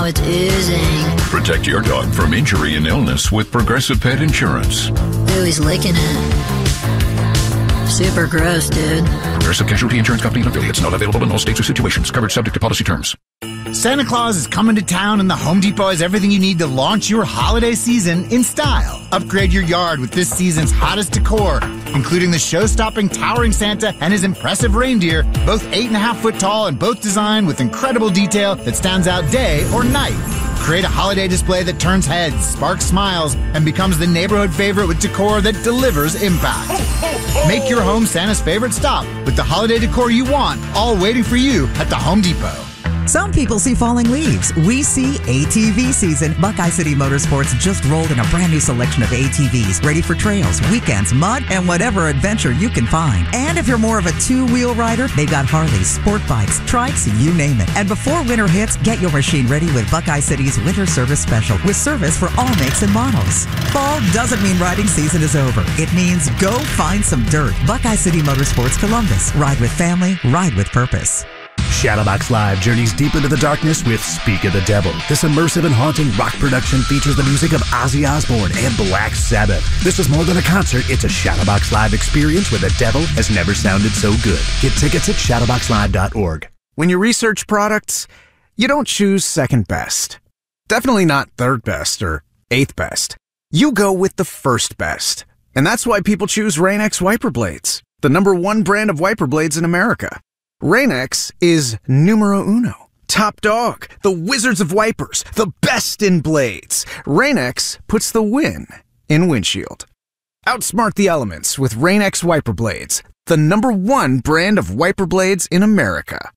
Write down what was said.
it's oozing. Protect your dog from injury and illness with Progressive Pet Insurance. Ooh, he's licking it. Super gross, dude. Progressive Casualty Insurance Company and affiliates. Not available in all states or situations. Coverage subject to policy terms. Santa Claus is coming to town, and the Home Depot has everything you need to launch your holiday season in style. Upgrade your yard with this season's hottest decor, including the show-stopping towering Santa and his impressive reindeer, both 8.5 foot tall and both designed with incredible detail that stands out day or night. Create a holiday display that turns heads, sparks smiles, and becomes the neighborhood favorite with decor that delivers impact. Make your home Santa's favorite stop with the holiday decor you want, all waiting for you at the Home Depot. Some people see falling leaves. We see ATV season. Buckeye City Motorsports just rolled in a brand new selection of ATVs, ready for trails, weekends, mud, and whatever adventure you can find. And if you're more of a two-wheel rider, they've got Harleys, sport bikes, trikes, you name it. And before winter hits, get your machine ready with Buckeye City's Winter Service Special, with service for all makes and models. Fall doesn't mean riding season is over. It means go find some dirt. Buckeye City Motorsports Columbus. Ride with family, ride with purpose. Shadowbox Live journeys deep into the darkness with Speak of the Devil. This immersive and haunting rock production features the music of Ozzy Osbourne and Black Sabbath. This is more than a concert, it's a Shadowbox Live experience where the devil has never sounded so good. Get tickets at shadowboxlive.org. When you research products, you don't choose second best. Definitely not third best or eighth best. You go with the first best. And that's why people choose Rain-X wiper blades, the #1 brand of wiper blades in America. Rain-X is numero uno. Top dog, the wizards of wipers, the best in blades. Rain-X puts the win in windshield. Outsmart the elements with Rain-X wiper blades, the #1 brand of wiper blades in America.